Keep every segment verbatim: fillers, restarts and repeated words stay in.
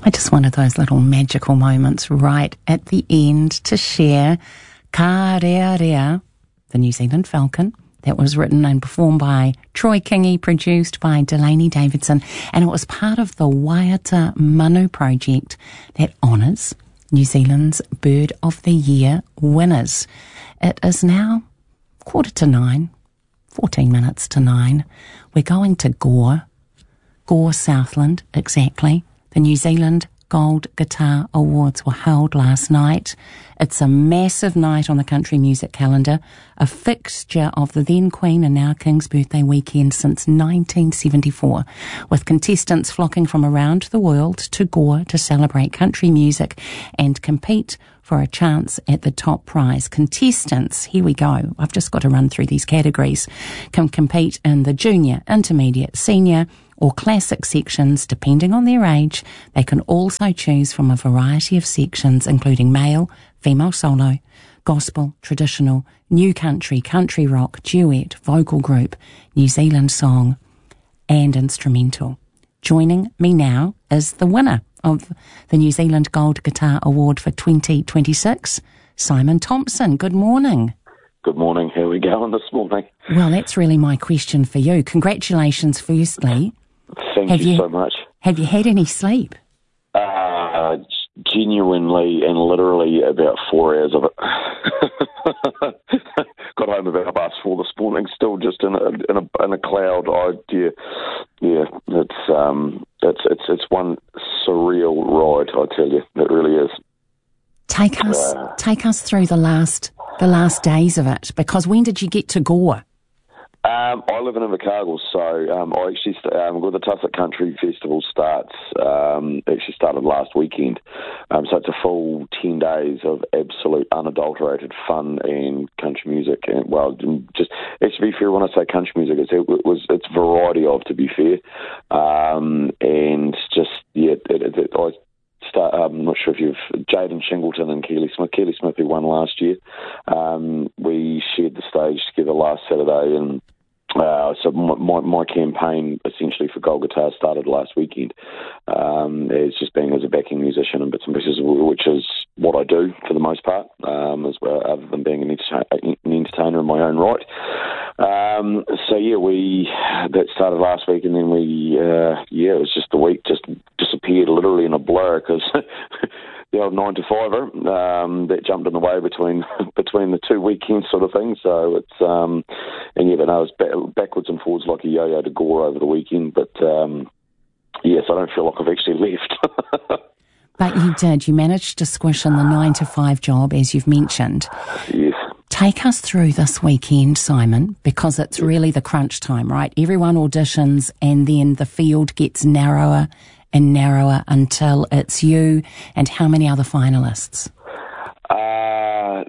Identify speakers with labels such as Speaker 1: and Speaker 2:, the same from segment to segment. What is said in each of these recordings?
Speaker 1: I just wanted those little magical moments right at the end to share Ka Rea Rea, the New Zealand Falcon. That was written and performed by Troy Kingi, produced by Delaney Davidson, and it was part of the Waiata Manu project that honours New Zealand's Bird of the Year winners. It is now quarter to nine, fourteen minutes to nine. We're going to Gore, Gore Southland, exactly. The New Zealand Gold Guitar Awards were held last night. It's a massive night on the country music calendar, a fixture of the then Queen and now King's birthday weekend since nineteen seventy-four, with contestants flocking from around the world to Gore to celebrate country music and compete for a chance at the top prize. Contestants, here we go, I've just got to run through these categories, can compete in the junior, intermediate, senior, or classic sections depending on their age. They can also choose from a variety of sections including male, female solo, gospel, traditional, new country, country rock, duet, vocal group, New Zealand song and instrumental. Joining me now is the winner of the New Zealand Gold Guitar Award for twenty twenty-six, Simon Thompson. Good morning.
Speaker 2: Good morning. How are we going this morning?
Speaker 1: Well, that's really my question for you. Congratulations firstly.
Speaker 2: Thank
Speaker 1: have
Speaker 2: you,
Speaker 1: you
Speaker 2: so much.
Speaker 1: Have you had any sleep?
Speaker 2: Uh, genuinely and literally about four hours of it. Got home about past four this morning, still just in a in a, in a cloud. I yeah, yeah, it's um, it's it's it's one surreal ride. I tell you, it really is.
Speaker 1: Take us uh, take us through the last the last days of it, because when did you get to Gore?
Speaker 2: Um, I live in Invercargill, so um, I actually st- um, well, the Tussock Country Festival starts um, actually started last weekend, um, so it's a full ten days of absolute unadulterated fun and country music. And well, just to be fair, when I say country music, it's, it was it's variety of, to be fair, um, and just yeah, it, it, it, I. Start, I'm not sure if you've Jaden Shingleton and Keely Smith. Keely Smith, who won last year. Um, we shared the stage together last Saturday, and uh, so my, my, my campaign essentially for Gold Guitar started last weekend. Um, it's just being as a backing musician and bits and pieces, which is what I do for the most part, um, as well, other than being an, entertain, an entertainer in my own right. Um, so yeah, we that started last week, and then we uh, yeah, it was just the week just disappeared literally in a blur, because the old nine to fiver um, that jumped in the way between between the two weekends, sort of thing. So it's um, and yeah, but no, it was backwards and forwards like a yo-yo to Gore over the weekend. But um, yes, I don't feel like I've actually left.
Speaker 1: But you did. You managed to squish in the nine to five job, as you've mentioned.
Speaker 2: Yes.
Speaker 1: Take us through this weekend, Simon, because it's really the crunch time, right? Everyone auditions, and then the field gets narrower and narrower until it's you and how many other finalists?
Speaker 2: Uh,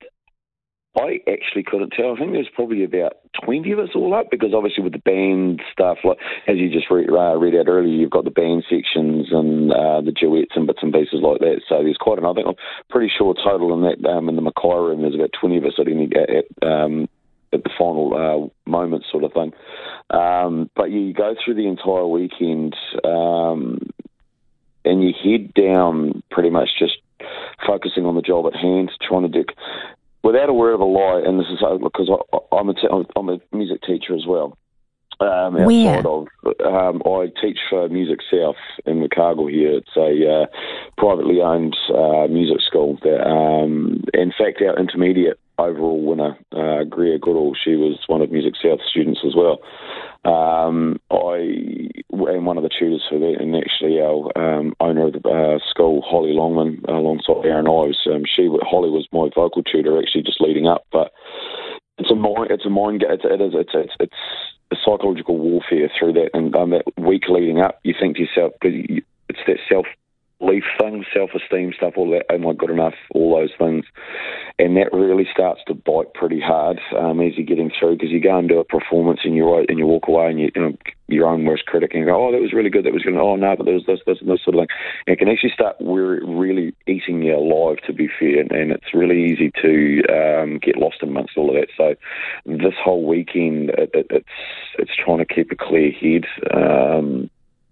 Speaker 2: I actually couldn't tell. I think there's probably about twenty of us all up, because obviously with the band stuff, like as you just read, uh, read out earlier, you've got the band sections and uh, the duets and bits and pieces like that. So there's quite an, I think I'm pretty sure total in that um, in the Mackay room there's about twenty of us at any at, um, at the final uh, moment, sort of thing. Um, but you go through the entire weekend, um, and you head down pretty much just focusing on the job at hand, trying to do. Without a word of a lie, and this is because I, I'm, a t- I'm a music teacher as well. Um, outside
Speaker 1: Where?
Speaker 2: of, um, I teach for Music South in Invercargill here. It's a uh, privately owned uh, music school. That, um, in fact, our intermediate overall winner, uh, Greer Goodall, she was one of Music South's students as well. Um, I and one of the tutors for that, and actually our um, owner of the uh, school, Holly Longman, alongside Aaron Ives. Um, she, Holly was my vocal tutor, actually just leading up. But it's a mind, it's a mind, it's it is, it's it's it's a psychological warfare through that, and um, that week leading up, you think to yourself, it's that self. Belief things, self-esteem stuff, all that, am I good enough, all those things. And that really starts to bite pretty hard um, as you're getting through, because you go and do a performance and you and you walk away and you, you know, your own worst critic and you go, oh, that was really good, that was good, oh, no, but there was this, this, and this sort of thing. And it can actually start really eating you alive, to be fair, and, and it's really easy to um, get lost amongst all of that. So this whole weekend, it, it, it's it's trying to keep a clear head, um,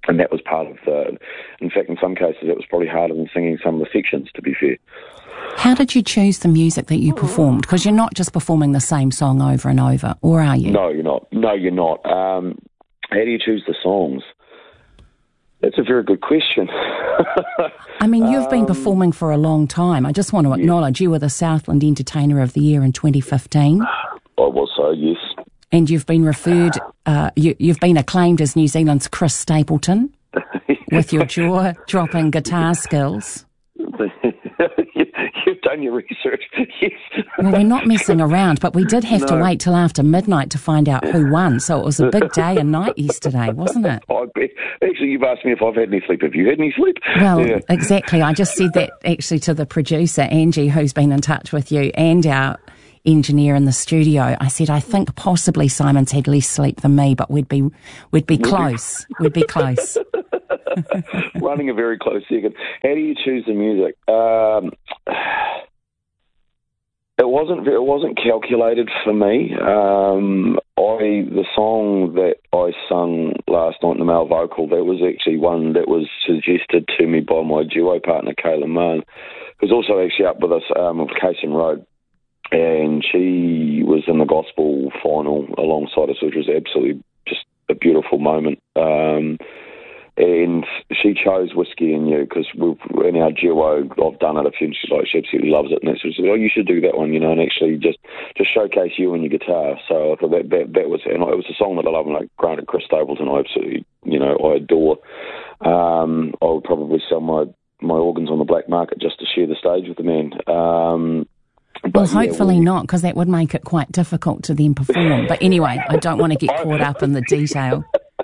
Speaker 2: and that was part of the, in fact, in some cases, it was probably harder than singing some of the sections, to be fair.
Speaker 1: How did you choose the music that you performed? Because you're not just performing the same song over and over, or are you?
Speaker 2: No, you're not. No, you're not. Um, how do you choose the songs? That's a very good question.
Speaker 1: I mean, you've
Speaker 2: um,
Speaker 1: been performing for a long time. I just want to acknowledge you were the Southland Entertainer of the Year in twenty fifteen.
Speaker 2: I was so, yes.
Speaker 1: And you've been referred, uh, you, you've been acclaimed as New Zealand's Chris Stapleton with your jaw-dropping guitar skills.
Speaker 2: You've done your research, yes.
Speaker 1: Well, we're not messing around, but we did have no. to wait till after midnight to find out who won. So it was a big day and night yesterday, wasn't it?
Speaker 2: I bet. Actually, you've asked me if I've had any sleep. Have you had any sleep?
Speaker 1: Well,
Speaker 2: yeah.
Speaker 1: Exactly. I just said that actually to the producer, Angie, who's been in touch with you, and our engineer in the studio. I said, I think possibly Simon's had less sleep than me, but we'd be we'd be close. We'd be close.
Speaker 2: Running a very close second. How do you choose the music? Um, it wasn't it wasn't calculated for me. Um, I the song that I sung last night in the male vocal, that was actually one that was suggested to me by my duo partner Kayla Mann, who's also actually up with us um, with Casey Road. And she was in the gospel final alongside us, which was absolutely just a beautiful moment. Um, and she chose Whiskey and You because in our duo, I've done it a few, and she's like, she absolutely loves it. And she said, oh, you should do that one, you know, and actually just, just showcase you and your guitar. So I thought that, that, that was, and it was a song that I love, and like, granted, Chris Stapleton, I absolutely, you know, I adore. Um, I would probably sell my, my organs on the black market just to share the stage with the man. Um,
Speaker 1: But well, hopefully yeah, we, not, because that would make it quite difficult to then perform. But anyway, I don't want to get caught up in the detail.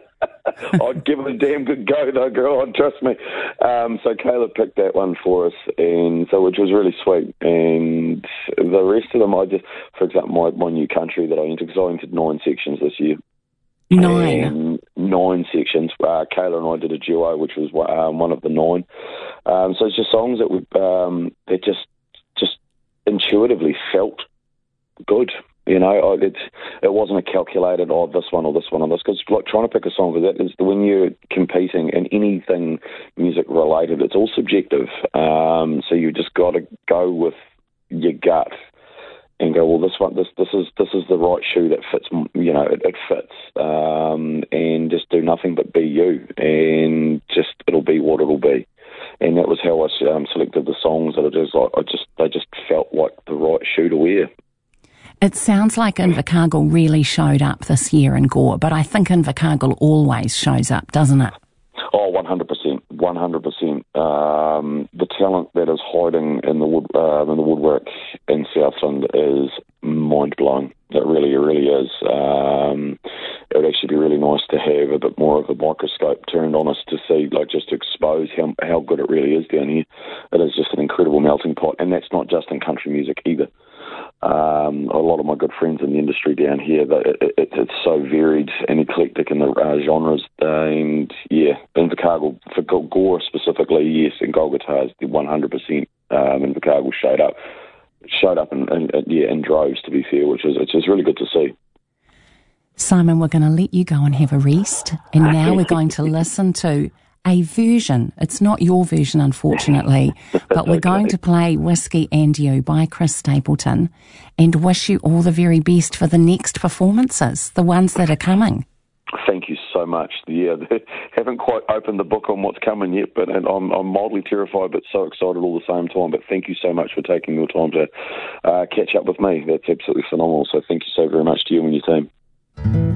Speaker 2: I'd give it a damn good go, though, girl. Trust me. Um, so Kayla picked that one for us, and so which was really sweet. And the rest of them, I just, for example, my, my new country that I entered, because I entered nine sections this year.
Speaker 1: Nine.
Speaker 2: And nine sections. Uh, Kayla and I did a duo, which was um, one of the nine. Um, so it's just songs that we um, that just just. intuitively felt good, you know. It it wasn't a calculated, oh, this one or this one or this, because like trying to pick a song for that is when you're competing in anything music related, it's all subjective. Um, so you just got to go with your gut and go, well, this one, this this is this is the right shoe that fits, you know, it, it fits, um, and just do nothing but be you, and just it'll be what it'll be. And that was how I um, selected the songs. That it just like I just they just felt like the right shoe to wear.
Speaker 1: It sounds like Invercargill really showed up this year in Gore, but I think Invercargill always shows up, doesn't it?
Speaker 2: Oh, one hundred percent, one hundred percent. Um, the talent that is hiding in the wood uh, in the woodwork in Southland is mind blowing. It really, it really is. Um, it would actually be really nice to have a bit more of a microscope turned on us to see, like, just to expose how how good it really is down here. It is just an incredible melting pot, and that's not just in country music either. Um, a lot of my good friends in the industry down here, that it, it, it's so varied and eclectic in the uh, genres. Uh, and yeah, Invercargill, for Gore specifically, yes, and Gold Guitars, the one hundred percent um, Invercargill showed up. Showed up in, in, in, yeah, in droves, to be fair, which is which is really good to see.
Speaker 1: Simon, we're going to let you go and have a rest, and now we're going to listen to a version. It's not your version, unfortunately, but we're okay. going to play Whiskey and You by Chris Stapleton, and wish you all the very best for the next performances, the ones that are coming.
Speaker 2: Thank you so much. Yeah, they haven't quite opened the book on what's coming yet, but and I'm, I'm mildly terrified, but so excited all the same time. But thank you so much for taking your time to uh, catch up with me. That's absolutely phenomenal. So thank you so very much to you and your team.